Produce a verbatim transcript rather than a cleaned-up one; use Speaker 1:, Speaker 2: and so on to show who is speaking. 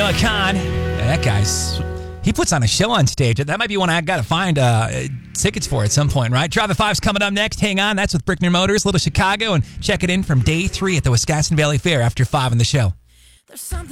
Speaker 1: Noah Khan. Yeah, that guy's, he puts on a show on stage. That might be one I got to find uh, tickets for at some point, right? Drive the Five's coming up next. Hang on. That's with Brickner Motors, Little Chicago, and check it in from day three at the Wisconsin Valley Fair after five in the show.
Speaker 2: There's something